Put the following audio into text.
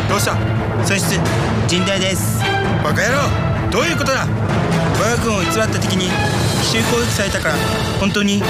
どうした？ 損失甚大です。 バカ野郎、どういうことだ？ 我が軍を偽った敵に奇襲攻撃されたから本当に